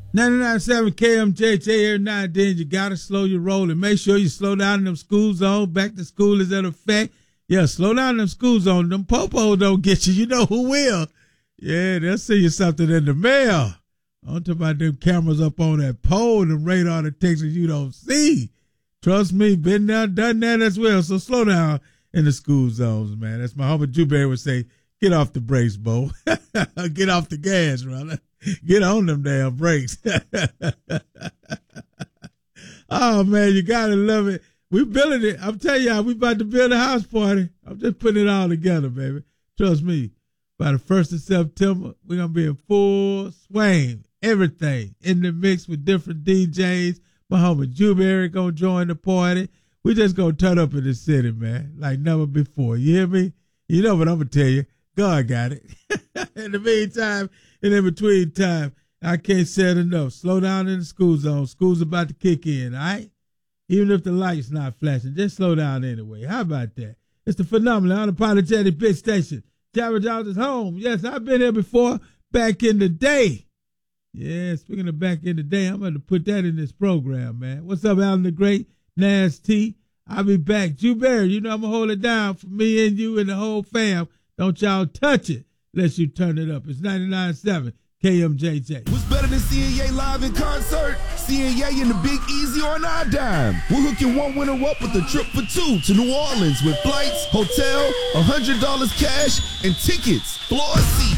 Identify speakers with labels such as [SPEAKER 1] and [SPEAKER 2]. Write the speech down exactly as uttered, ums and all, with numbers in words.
[SPEAKER 1] ninety-nine point seven K M J J, every now and then you got to slow your roll and make sure you slow down in them school zones. Back to school is in effect. Yeah, slow down in them school zones. Them popos don't get you. You know who will. Yeah, they'll send you something in the mail. I'm talking about them cameras up on that pole and the radar detectors you don't see. Trust me, been there, done that as well. So slow down in the school zones, man. That's my homie Jewberry would say, get off the brakes, Bo. Get off the gas, brother. Get on them damn brakes. Oh, man, you got to love it. We building it. I'm telling y'all, we about to build a house party. I'm just putting it all together, baby. Trust me. By the first of September, we're going to be in full swing. Everything in the mix with different D Js. My homie Jewberry going to join the party. We just going to turn up in the city, man, like never before. You hear me? You know what I'm going to tell you. God got it. In the meantime, and in between time, I can't say it enough. Slow down in the school zone. School's about to kick in, all right? Even if the light's not flashing, just slow down anyway. How about that? It's the phenomenal, unapologetic big station. Jabba Jones is home. Yes, I've been here before, back in the day. Yeah, speaking of back in the day, I'm going to put that in this program, man. What's up, Alan the Great, Nas T? I'll be back. Jewberry, you know I'm going to hold it down for me and you and the whole fam. Don't y'all touch it unless you turn it up. It's ninety-nine point seven K M J J.
[SPEAKER 2] What's better than seeing Ye live in concert? Seeing Ye in the Big Easy on our dime. We're hooking one winner up with a trip for two to New Orleans with flights, hotel, one hundred dollars cash, and tickets. Floor seat.